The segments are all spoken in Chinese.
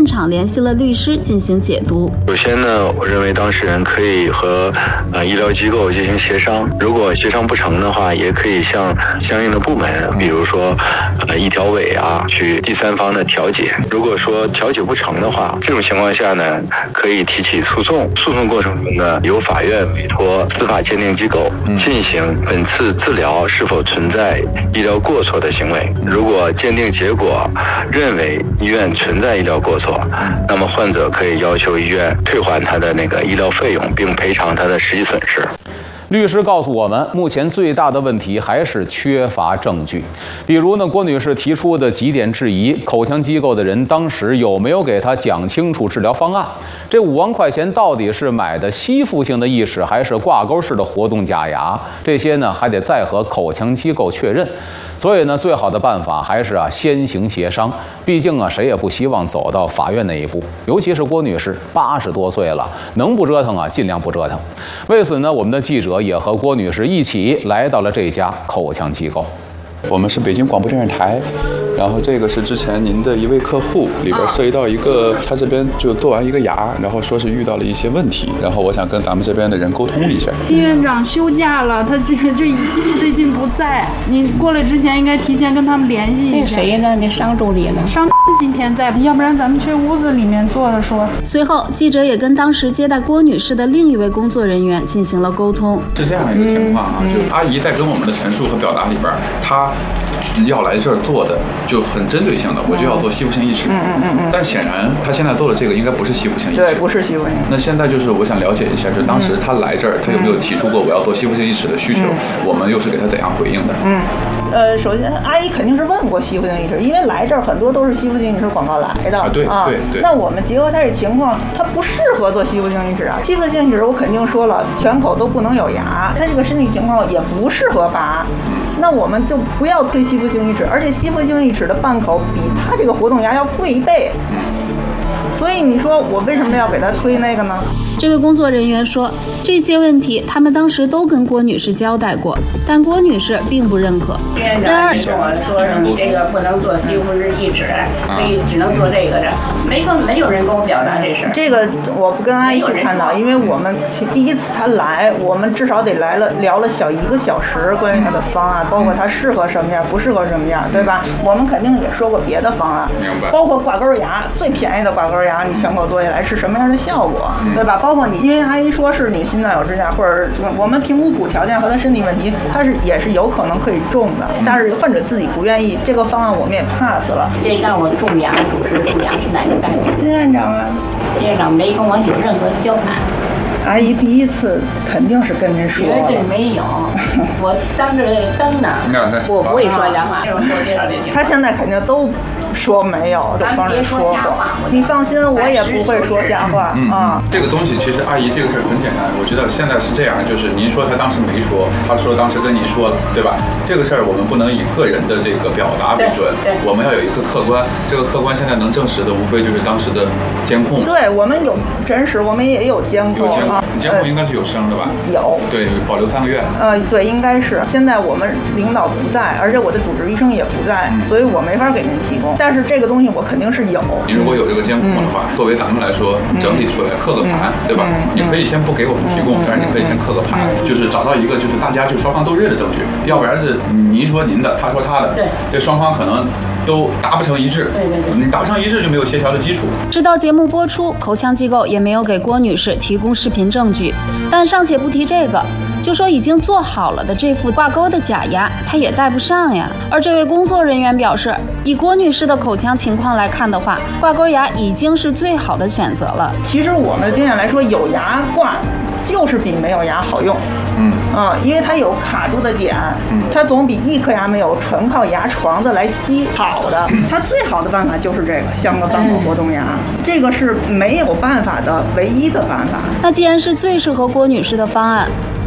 现场联系了律师进行解读。 首先呢，我认为当事人可以和医疗机构进行协商，如果协商不成的话，也可以向相应的部门，比如说医调委啊，去第三方的调解。如果说调解不成的话，这种情况下呢，可以提起诉讼。诉讼过程中呢，由法院委托司法鉴定机构进行本次治疗是否存在医疗过错的行为。如果鉴定结果认为医院存在医疗过错，那么患者可以要求医院退还他的那个医疗费用，并赔偿他的实际损失。 律师告诉我们，目前最大的问题还是缺乏证据。比如呢，郭女士提出的几点质疑：口腔机构的人当时有没有给她讲清楚治疗方案？这5万块钱到底是买的吸附性的义齿，还是挂钩式的活动假牙？这些呢，还得再和口腔机构确认。所以呢，最好的办法还是先行协商。毕竟谁也不希望走到法院那一步。尤其是郭女士80多岁了，能不折腾尽量不折腾。为此呢，我们的记者也和郭女士一起来到了这家口腔机构。 我们是北京广播电视台，然后这个是之前您的一位客户，里边涉及到一个他这边就做完一个牙，然后说是遇到了一些问题，然后我想跟咱们这边的人沟通一下。 金院长休假了，他这最近不在，你过来之前应该提前跟他们联系一下。 谁呢？那商助理呢？ 商今天在，要不然咱们去屋子里面坐着说。 随后，记者也跟当时接待郭女士的另一位工作人员进行了沟通。 是这样一个情况就是阿姨在跟我们的陈述和表达里边，她要来这儿做的就很针对性的，我就要做吸附性义齿。但显然她现在做的这个应该不是吸附性义齿。 对，不是吸附性。 那现在就是我想了解一下，就当时她来这儿，她有没有提出过我要做吸附性义齿的需求？我们又是给她怎样回应的？ 首先阿姨肯定是问过吸附性义齿，因为来这儿很多都是吸附性义齿广告来的。 对。 那我们结合她这情况，她不适合做吸附性义齿啊。吸附性义齿我肯定说了，全口都不能有牙，她这个身体情况也不适合拔。那我们就不要推吸附性义齿，而且吸附性义齿的半口比它这个活动牙要贵1倍。所以你说我为什么要给他推那个呢？ 这位工作人员说，这些问题他们当时都跟郭女士交代过，但郭女士并不认可。 然而，跟我说什么这个不能做吸附式义齿，所以只能做这个的，没有人跟我表达这事儿。 这个我不跟阿姨去探讨，因为我们第一次她来，我们至少得聊了小1个小时关于她的方案，包括她适合什么样，不适合什么样，对吧？我们肯定也说过别的方案，包括挂钩牙，最便宜的挂钩牙，你全口做下来是什么样的效果，对吧？包括你，因为阿姨说是你心脏有支架，或者我们评估骨条件和她身体问题，她也是有可能可以种的，但是患者自己不愿意，这个方案我们也 pass 了。 这让我种牙，主持种牙是哪个单位？ 金院长啊， 金院长没跟我有任何交谈。 阿姨第一次肯定是跟您说了， 绝对没有，我当着灯呢，我不会说瞎话。 他现在肯定都说没有，都帮人说过。你放心，我也不会说瞎话啊。 这个东西其实阿姨这个事儿很简单，我觉得现在是这样，就是您说他当时没说，他说当时跟您说了，对吧？这个事儿我们不能以个人的这个表达为准，我们要有一个客观。这个客观现在能证实的，无非就是当时的监控。 对，我们有真实，我们也有监控。 你监控应该是有声的吧？ 有。对， 保留3个月。 对，应该是。现在我们领导不在，而且我的主治医生也不在，所以我没法给您提供。但是这个东西我肯定是有。 你如果有这个监控的话，作为咱们来说，整理出来刻个盘，对吧？你可以先不给我们提供，但是你可以先刻个盘，就是找到一个就是大家就双方都认的证据，要不然是您说您的，他说他的，对，这双方可能都达不成一致。对，你达不成一致就没有协调的基础。 直到节目播出，口腔机构也没有给郭女士提供视频证据。但尚且不提这个，就说已经做好了的这副挂钩的假牙，她也戴不上呀。而这位工作人员表示，以郭女士的口腔情况来看的话，挂钩牙已经是最好的选择了。 其实我们的经验来说，有牙挂就是比没有牙好用。因为它有卡住的点，它总比一颗牙没有纯靠牙床子来吸好的。它最好的办法就是这个镶个半口活动牙，这个是没有办法的唯一的办法。 那既然是最适合郭女士的方案，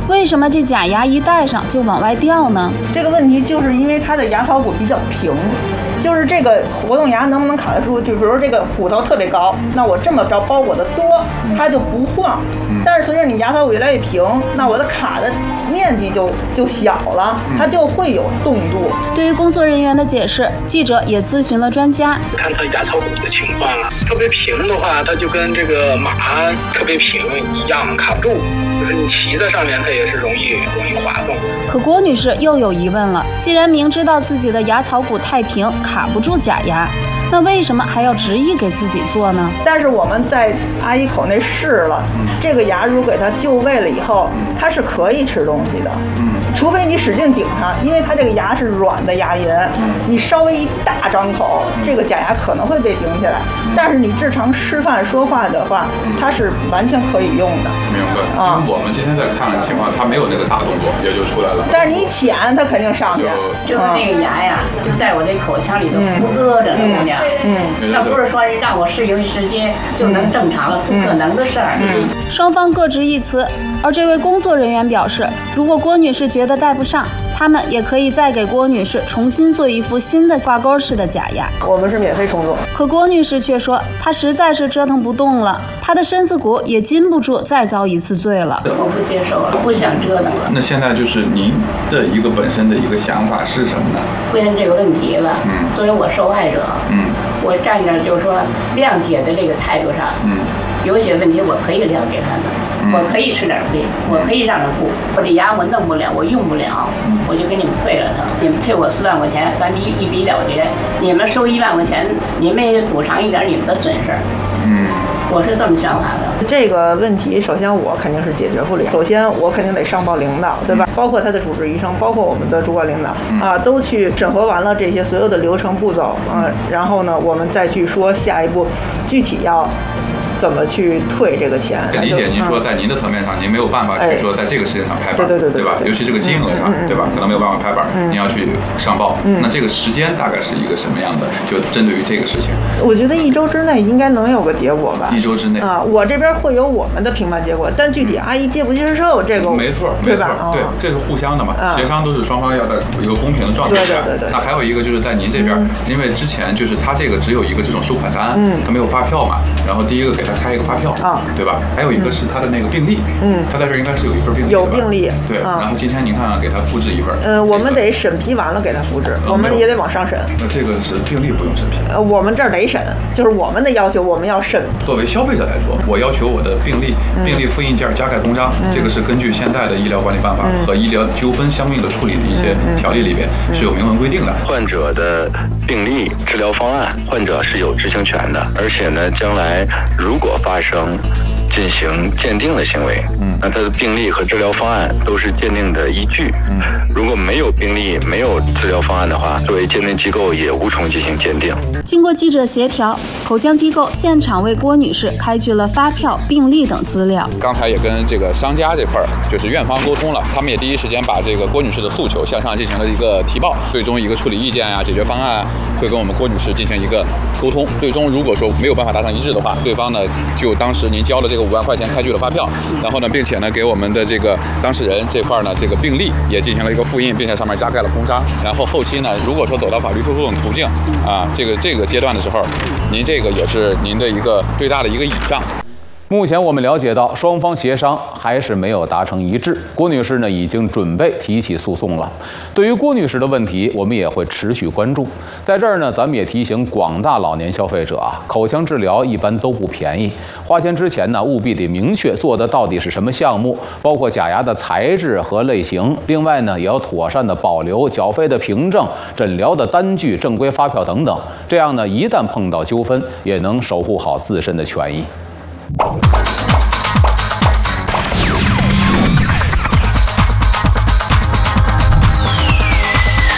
为什么这假牙一戴上就往外掉呢？ 这个问题就是因为它的牙槽骨比较平，就是这个活动牙能不能卡得住？就比如说这个骨头特别高，那我这么着包裹的多，它就不晃。但是随着你牙槽骨越来越平，那我的卡的面积就小了，它就会有动度。 对于工作人员的解释，记者也咨询了专家。 看它牙槽骨的情况了，特别平的话，它就跟这个马特别平一样，卡不住。就是你骑在上面，它也是容易滑动。 可郭女士又有疑问了，既然明知道自己的牙槽骨太平，卡不住假牙，那为什么还要执意给自己做呢？ 但是我们在阿姨口内试了，这个牙如给它就位了以后，它是可以吃东西的。除非你使劲顶它，因为它这个牙是软的牙龈，你稍微一大张口，这个假牙可能会被顶起来。但是你日常吃饭说话的话，它是完全可以用的。 明白。因为我们今天在看的情况，它没有那个大动作，也就出来了。 但是你一舔，它肯定上去。 就是那个牙呀，就在我这口腔里头胡搁着呢，姑娘。它不是说让我适应时间就能正常了，不可能的事儿。 双方各执一词，而这位工作人员表示，如果郭女士觉得戴不上，他们也可以再给郭女士重新做一副新的挂钩式的假牙。 我们是免费重做。 可郭女士却说，她实在是折腾不动了，她的身子骨也禁不住再遭一次罪了。 我不接受了，不想折腾了。 那现在就是您的一个本身的一个想法是什么呢？ 出现这个问题了，作为我受害者，我站着就是说谅解的这个态度上，有些问题我可以谅解他们，我可以吃点亏，我可以让人付，我这牙我弄不了，我用不了，我就给你们退了它。你们退我4万块钱，咱们一笔了结。你们收1万块钱，你们也补偿一点你们的损失。我是这么想法的。 这个问题，首先我肯定是解决不了。首先我肯定得上报领导，对吧？包括他的主治医生，包括我们的主管领导啊，都去审核完了这些所有的流程步骤啊，然后呢，我们再去说下一步具体要怎么去退这个钱。 理解您说在您的层面上，您没有办法去说在这个事情上拍板，对吧？尤其这个金额上，对吧？可能没有办法拍板，您要去上报。那这个时间大概是一个什么样的？就针对于这个事情， 我觉得1周之内应该能有个结果吧。 1周之内啊，我这边会有我们的评判结果，但具体阿姨接不接受这个， 没错， 对吧？ 对，这是互相的嘛，协商都是双方要在一个公平的状态下。对。那还有一个就是在您这边，因为之前就是他这个只有一个这种收款单，他没有发票嘛，然后第一个给他开一个发票啊，对吧？还有一个是他的那个病历，他在这应该是有一份病历， 有病历， 对。然后今天您看给他复制一份， 我们得审批完了给他复制，我们也得往上审。 那这个是病历不用审批， 我们这儿得审，就是我们的要求，我们要审。 作为消费者来说，我要求我的病历复印件加盖公章，这个是根据现在的医疗管理办法和医疗纠纷相应的处理的一些条例里边是有明文规定的。 患者的病历、治疗方案，患者是有知情权的，而且呢，将来如果发生进行鉴定的行为，那他的病历和治疗方案都是鉴定的依据。如果没有病历、没有治疗方案的话，作为鉴定机构也无从进行鉴定。 经过记者协调，口腔机构现场为郭女士开具了发票、病历等资料。 刚才也跟这个商家这块就是院方沟通了，他们也第一时间把这个郭女士的诉求向上进行了一个提报，最终一个处理意见啊、解决方案会跟我们郭女士进行一个沟通。最终如果说没有办法达成一致的话，对方呢就当时您交了这个5万块钱开具了发票，然后呢，并且呢给我们的这个当事人这块呢这个病历也进行了一个复印，并且上面加盖了公章。然后后期呢，如果说走到法律诉讼途径啊，这个阶段的时候，您这个也是您的一个最大的一个倚仗。 目前我们了解到，双方协商还是没有达成一致。郭女士呢已经准备提起诉讼了。对于郭女士的问题，我们也会持续关注。在这儿呢，咱们也提醒广大老年消费者啊，口腔治疗一般都不便宜，花钱之前呢，务必得明确做的到底是什么项目，包括假牙的材质和类型。另外呢，也要妥善的保留缴费的凭证、诊疗的单据、正规发票等等。这样呢，一旦碰到纠纷，也能守护好自身的权益。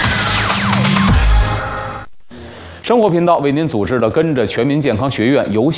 生活频道为您组织了跟着全民健康学院游戏